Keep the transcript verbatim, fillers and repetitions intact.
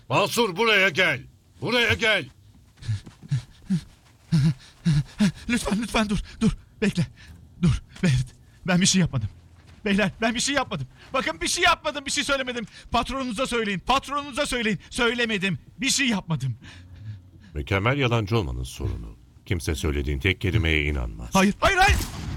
Mansur buraya gel. Buraya gel. Lütfen lütfen dur dur bekle. Dur Behrit, ben bir şey yapmadım. Beyler ben bir şey yapmadım. Bakın bir şey yapmadım, bir şey söylemedim. Patronunuza söyleyin, patronunuza söyleyin. Söylemedim, bir şey yapmadım. Mükemmel yalancı olmanın sorunu. Kimse söylediğin tek kelimeye inanmaz. Hayır hayır hayır.